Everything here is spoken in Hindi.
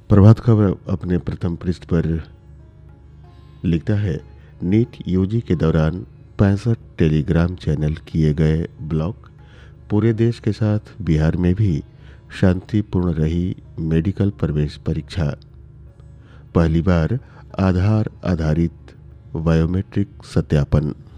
प्रभात खबर अपने प्रथम पृष्ठ पर लिखता है, नीट यूजी के दौरान 65 टेलीग्राम चैनल किए गए ब्लॉक। पूरे देश के साथ बिहार में भी शांतिपूर्ण रही मेडिकल प्रवेश परीक्षा। पहली बार आधार आधारित बायोमेट्रिक सत्यापन।